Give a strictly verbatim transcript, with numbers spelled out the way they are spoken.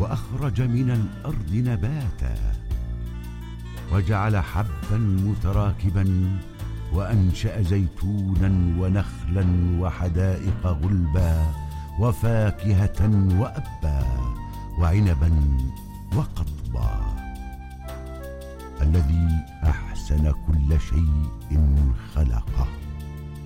وأخرج من الأرض نباتا وجعل حبا متراكبا وأنشأ زيتونا ونخلا وحدائق غلبا وفاكهة وأبا وعنبا وقضبا. الذي أحسن كل شيء خلقه